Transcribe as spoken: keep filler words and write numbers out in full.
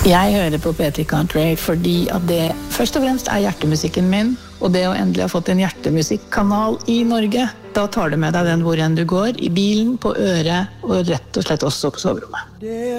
Jeg hører på P tre Country fordi at det først og fremst er hjertemusikken min, og det å endelig ha fått en hjertemusikkanal i Norge, da tar du med deg den hvor enn du går, i bilen, på øret, og rett og slett også på soverommet.